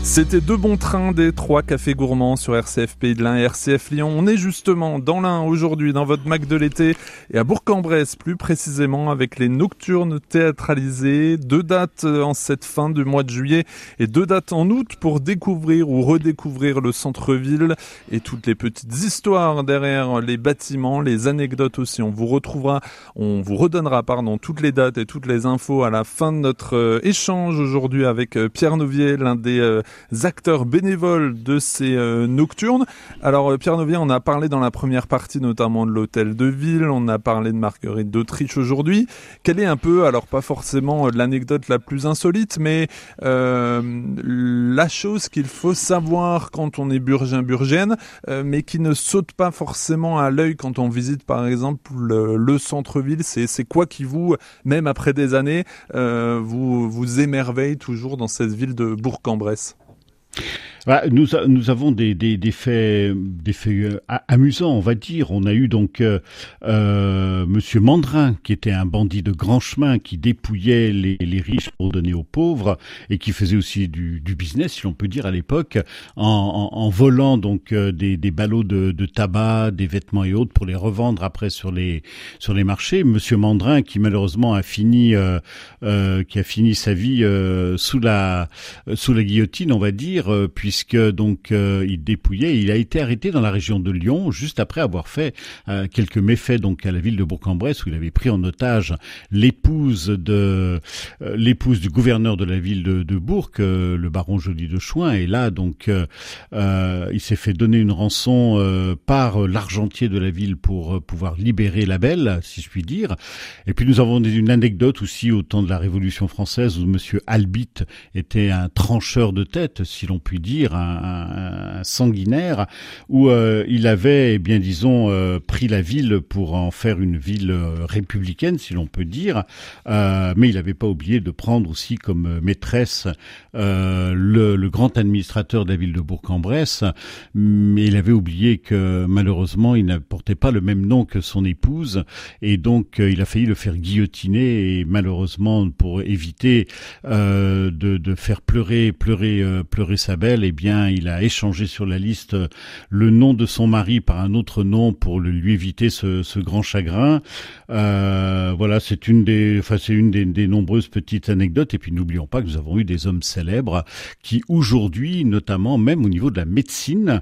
C'était Deux bons trains des 3 cafés gourmands sur RCF Pays de l'Ain et RCF Lyon. On est justement dans l'Ain aujourd'hui, dans votre Mac de l'été, et à Bourg-en-Bresse plus précisément, avec les nocturnes théâtralisées. 2 dates en cette fin du mois de juillet et 2 dates en août pour découvrir ou redécouvrir le centre-ville et toutes les petites histoires derrière les bâtiments, les anecdotes aussi. On vous redonnera toutes les dates et toutes les infos à la fin de notre échange aujourd'hui avec Pierre Novier, l'un des acteurs bénévoles de ces nocturnes. Alors Pierre Novier, on a parlé dans la première partie notamment de l'hôtel de ville, on a parlé de Marguerite d'Autriche aujourd'hui. Quelle est un peu, alors pas forcément l'anecdote la plus insolite, mais la chose qu'il faut savoir quand on est burgien-burgienne, mais qui ne saute pas forcément à l'œil quand on visite par exemple le centre-ville, c'est quoi qui vous, même après des années, vous émerveille toujours dans cette ville de Bourg-en-Bresse? Nous avons des faits amusants, on va dire. On a eu donc Monsieur Mandrin, qui était un bandit de grand chemin, qui dépouillait les riches pour donner aux pauvres et qui faisait aussi du business, si l'on peut dire à l'époque, en volant donc des ballots de tabac, des vêtements et autres pour les revendre après sur les marchés. Monsieur Mandrin, qui malheureusement a fini sa vie sous la guillotine, on va dire, puisque donc il dépouillait. Il a été arrêté dans la région de Lyon juste après avoir fait quelques méfaits donc à la ville de Bourg-en-Bresse, où il avait pris en otage l'épouse du gouverneur de la ville de Bourg, le baron Joly de Chouin. Et là donc il s'est fait donner une rançon par l'argentier de la ville pour pouvoir libérer la belle, si je puis dire. Et puis nous avons une anecdote aussi au temps de la Révolution française, où Monsieur Albit était un trancheur de tête, si l'on peut dire, un sanguinaire, où il avait, pris la ville pour en faire une ville républicaine, si l'on peut dire, mais il n'avait pas oublié de prendre aussi comme maîtresse le grand administrateur de la ville de Bourg-en-Bresse, mais il avait oublié que malheureusement il ne portait pas le même nom que son épouse, et donc il a failli le faire guillotiner, et malheureusement, pour éviter de faire pleurer sa belle, eh bien il a échangé sur la liste le nom de son mari par un autre nom pour lui éviter ce grand chagrin. Voilà, c'est une des nombreuses petites anecdotes. Et puis n'oublions pas que nous avons eu des hommes célèbres qui aujourd'hui, notamment même au niveau de la médecine,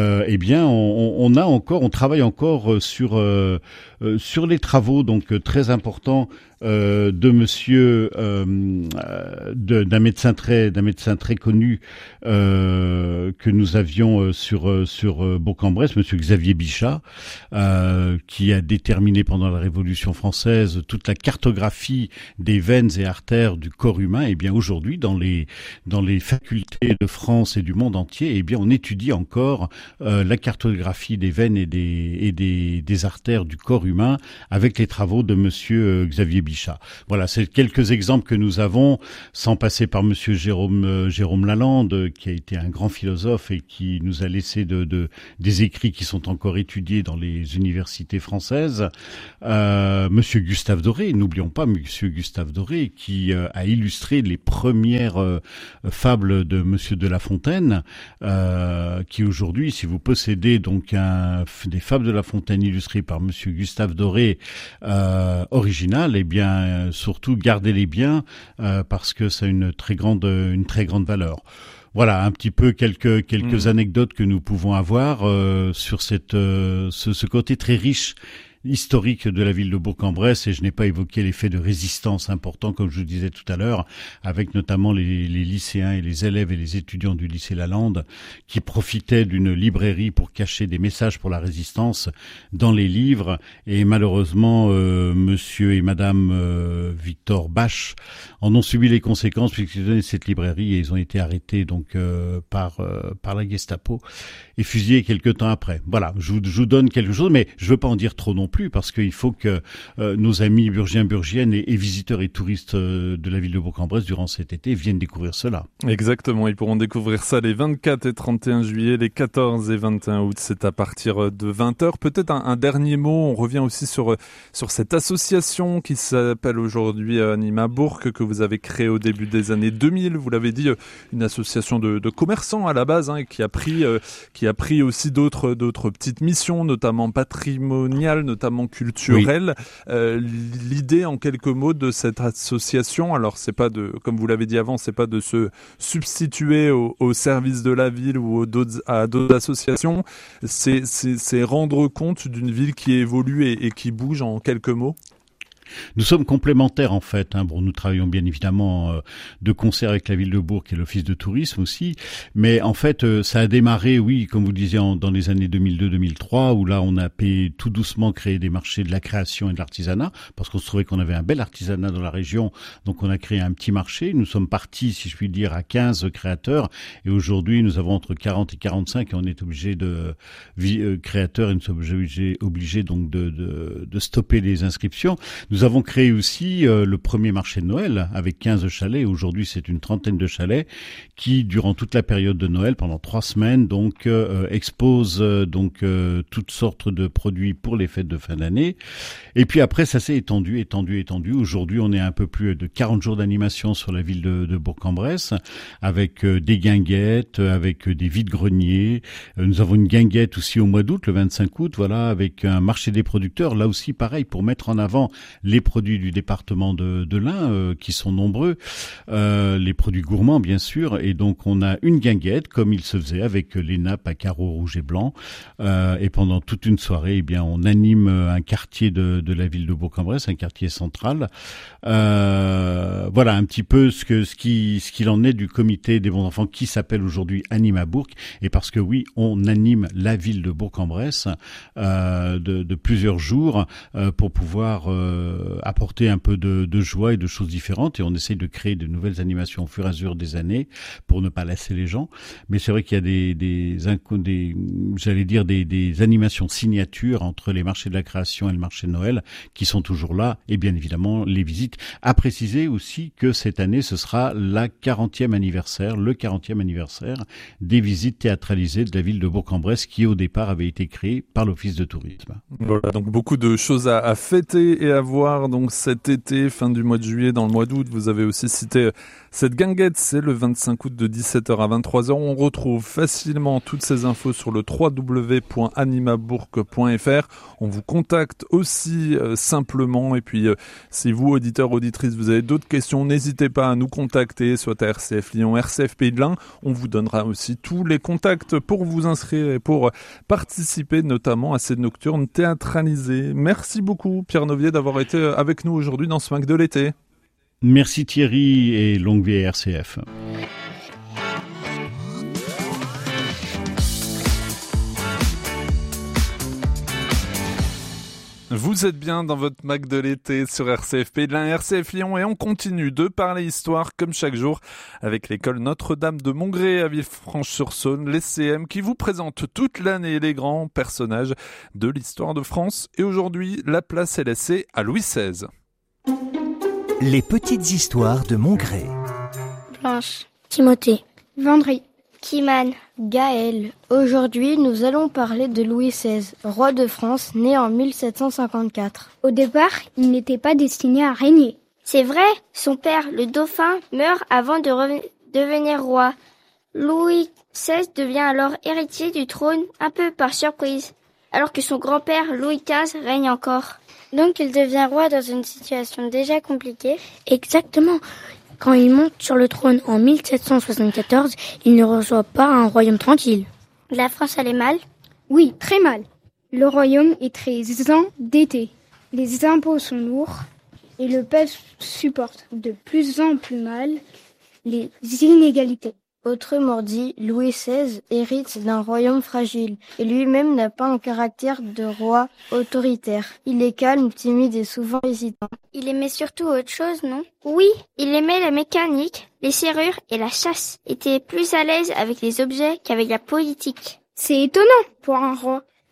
on travaille encore sur les travaux donc très importants de monsieur d'un médecin très connu que nous avions sur Bourg-en-Bresse, monsieur Xavier Bichat, qui a déterminé pendant la Révolution française toute la cartographie des veines et artères du corps humain. Et bien aujourd'hui, dans les facultés de France et du monde entier, eh bien on étudie encore la cartographie des veines et des artères du corps humain avec les travaux de monsieur Xavier Bichat. Voilà, c'est quelques exemples que nous avons, sans passer par monsieur Jérôme Lalande, qui a été un grand philosophe et qui nous a laissé des écrits qui sont encore étudiés dans les universités françaises. Monsieur Gustave Doré, n'oublions pas monsieur Gustave Doré, qui a illustré les premières fables de monsieur de La Fontaine, qui aujourd'hui, si vous possédez donc des fables de La Fontaine illustrées par monsieur Gustave Doré originales, eh bien surtout gardez-les bien, parce que ça a une très grande valeur. Voilà un petit peu quelques anecdotes que nous pouvons avoir sur ce côté très riche historique de la ville de Bourg-en-Bresse, et je n'ai pas évoqué les faits de résistance importants, comme je vous disais tout à l'heure, avec notamment les lycéens et les élèves et les étudiants du lycée Lalande qui profitaient d'une librairie pour cacher des messages pour la résistance dans les livres, et malheureusement monsieur et madame Victor Bache en ont subi les conséquences, puisqu'ils donnaient cette librairie, et ils ont été arrêtés donc par la Gestapo et fusillés quelque temps après. Voilà, je vous donne quelque chose, mais je veux pas en dire trop non plus, parce qu'il faut que nos amis burgiens, burgiennes et visiteurs et touristes de la ville de Bourg-en-Bresse durant cet été viennent découvrir cela. Exactement, ils pourront découvrir ça les 24 et 31 juillet, les 14 et 21 août, c'est à partir de 20h. Peut-être un dernier mot, on revient aussi sur cette association qui s'appelle aujourd'hui Anima Bourg, que vous avez créée au début des années 2000, vous l'avez dit, une association de commerçants à la base, qui a pris aussi d'autres petites missions, notamment patrimoniales, notamment culturelles. Oui. L'idée en quelques mots de cette association, alors c'est pas comme vous l'avez dit avant, c'est pas de se substituer au service de la ville ou à d'autres associations, c'est rendre compte d'une ville qui évolue et qui bouge en quelques mots. Nous sommes complémentaires en fait. Bon, nous travaillons bien évidemment de concert avec la ville de Bourg et l'office de tourisme aussi, mais en fait ça a démarré, oui, comme vous le disiez, dans les années 2002-2003, où là on a tout doucement créé des marchés de la création et de l'artisanat, parce qu'on se trouvait qu'on avait un bel artisanat dans la région, donc on a créé un petit marché. Nous sommes partis, si je puis dire, à 15 créateurs, et aujourd'hui nous avons entre 40 et 45, et on est obligé créateurs, et nous sommes obligés donc de stopper les inscriptions. Nous avons créé aussi le premier marché de Noël avec 15 chalets. Aujourd'hui, c'est une trentaine de chalets qui, durant toute la période de Noël, pendant 3 semaines, donc exposent toutes sortes de produits pour les fêtes de fin d'année. Et puis après, ça s'est étendu. Aujourd'hui, on est à un peu plus de 40 jours d'animation sur la ville de Bourg-en-Bresse, avec des guinguettes, avec des vides-greniers. Nous avons une guinguette aussi au mois d'août, le 25 août, voilà, avec un marché des producteurs. Là aussi, pareil, pour mettre en avant les produits du département de l'Ain, qui sont nombreux, les produits gourmands bien sûr, et donc on a une guinguette comme il se faisait avec les nappes à carreaux rouges et blancs, et pendant toute une soirée, eh bien on anime un quartier de la ville de Bourg-en-Bresse, un quartier central. Voilà un petit peu ce qu'il en est du comité des bons enfants qui s'appelle aujourd'hui Anima Bourg, et parce que oui, on anime la ville de Bourg-en-Bresse de plusieurs jours pour pouvoir apporter un peu de joie et de choses différentes, et on essaye de créer de nouvelles animations au fur et à mesure des années pour ne pas lasser les gens. Mais c'est vrai qu'il y a des animations signatures entre les marchés de la création et le marché de Noël qui sont toujours là, et bien évidemment les visites. À préciser aussi que cette année ce sera le 40e anniversaire des visites théâtralisées de la ville de Bourg-en-Bresse, qui au départ avait été créée par l'office de tourisme. Voilà, donc beaucoup de choses à fêter et à voir donc cet été, fin du mois de juillet, dans le mois d'août. Vous avez aussi cité cette guinguette, c'est le 25 août de 17h à 23h. On retrouve facilement toutes ces infos sur le www.animabourg.fr. On vous contacte aussi simplement, et puis si vous, auditeurs, auditrices, vous avez d'autres questions, n'hésitez pas à nous contacter, soit à RCF Lyon, RCF Pays de l'Ain. On vous donnera aussi tous les contacts pour vous inscrire et pour participer notamment à ces nocturnes théâtralisées. Merci beaucoup Pierre Novier d'avoir été avec nous aujourd'hui dans ce Mac de l'été. Merci Thierry, et longue vie à RCF. Vous êtes bien dans votre Mac de l'été sur RCF Pays de l'Ain, RCF Lyon, et on continue de parler histoire comme chaque jour avec l'école Notre-Dame de Montgré à Villefranche-sur-Saône, l'ECM, qui vous présente toute l'année les grands personnages de l'histoire de France. Et aujourd'hui, la place est laissée à Louis XVI. Les petites histoires de Montgré. Blanche, Timothée, Vendry, Kimane, Gaël. Aujourd'hui, nous allons parler de Louis XVI, roi de France, né en 1754. Au départ, il n'était pas destiné à régner. C'est vrai, son père, le dauphin, meurt avant de devenir roi. Louis XVI devient alors héritier du trône, un peu par surprise, alors que son grand-père, Louis XV, règne encore. Donc il devient roi dans une situation déjà compliquée. Exactement. Quand il monte sur le trône en 1774, il ne reçoit pas un royaume tranquille. La France allait mal ? Oui, très mal. Le royaume est très endetté. Les impôts sont lourds et le peuple supporte de plus en plus mal les inégalités. Autrement dit, Louis XVI hérite d'un royaume fragile et lui-même n'a pas un caractère de roi autoritaire. Il est calme, timide et souvent hésitant. Il aimait surtout autre chose, non ? Oui, il aimait la mécanique, les serrures et la chasse. Il était plus à l'aise avec les objets qu'avec la politique. C'est étonnant pour un roi.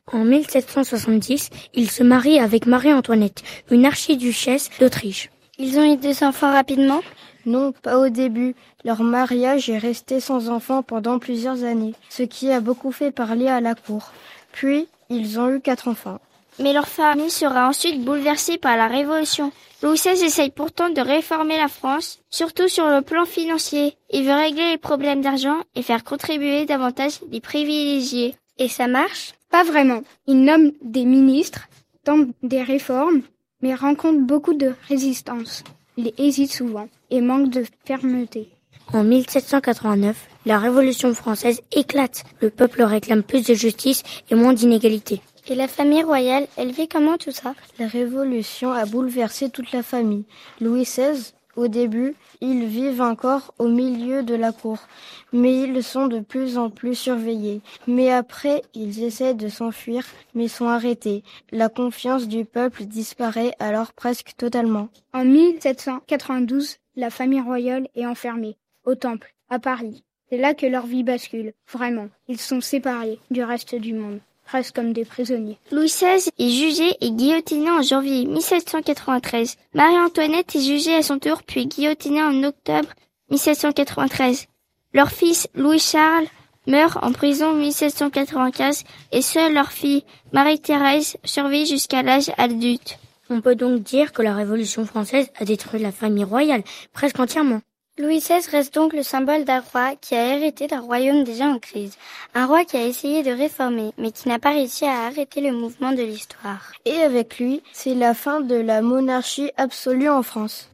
En 1770, il se marie avec Marie-Antoinette, une archiduchesse d'Autriche. Ils ont eu 2 enfants rapidement? Non, pas au début. Leur mariage est resté sans enfants pendant plusieurs années, ce qui a beaucoup fait parler à la cour. Puis, ils ont eu 4 enfants. Mais leur famille sera ensuite bouleversée par la Révolution. Louis XVI essaye pourtant de réformer la France, surtout sur le plan financier. Il veut régler les problèmes d'argent et faire contribuer davantage les privilégiés. Et ça marche? Pas vraiment. Il nomme des ministres, tente des réformes, mais rencontre beaucoup de résistance. Il hésite souvent et manque de fermeté. En 1789, la Révolution française éclate. Le peuple réclame plus de justice et moins d'inégalité. Et la famille royale, elle vit comment tout ça? La Révolution a bouleversé toute la famille. Louis XVI, au début, ils vivent encore au milieu de la cour, mais ils sont de plus en plus surveillés. Mais après, ils essaient de s'enfuir, mais sont arrêtés. La confiance du peuple disparaît alors presque totalement. En 1792, la famille royale est enfermée, au Temple, à Paris. C'est là que leur vie bascule, vraiment. Ils sont séparés du reste du monde, presque comme des prisonniers. Louis XVI est jugé et guillotiné en janvier 1793. Marie-Antoinette est jugée à son tour puis guillotinée en octobre 1793. Leur fils Louis-Charles meurt en prison en 1795 et seule leur fille Marie-Thérèse survit jusqu'à l'âge adulte. On peut donc dire que la Révolution française a détruit la famille royale presque entièrement. Louis XVI reste donc le symbole d'un roi qui a hérité d'un royaume déjà en crise. Un roi qui a essayé de réformer, mais qui n'a pas réussi à arrêter le mouvement de l'histoire. Et avec lui, c'est la fin de la monarchie absolue en France.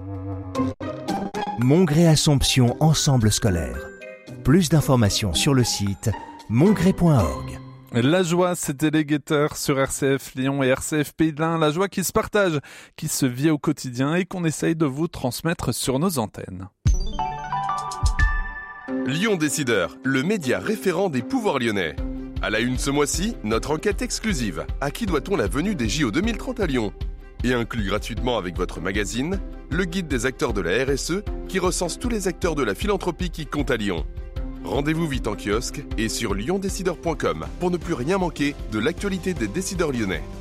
Mongré-Assomption Ensemble scolaire. Plus d'informations sur le site mongré.org. La joie, c'était les guetteurs sur RCF Lyon et RCF Pays de l'Ain. La joie qui se partage, qui se vit au quotidien et qu'on essaye de vous transmettre sur nos antennes. Lyon Décideur, le média référent des pouvoirs lyonnais. À la une ce mois-ci, notre enquête exclusive. À qui doit-on la venue des JO 2030 à Lyon ? Et inclus gratuitement avec votre magazine, le guide des acteurs de la RSE qui recense tous les acteurs de la philanthropie qui comptent à Lyon. Rendez-vous vite en kiosque et sur lyondécideur.com pour ne plus rien manquer de l'actualité des décideurs lyonnais.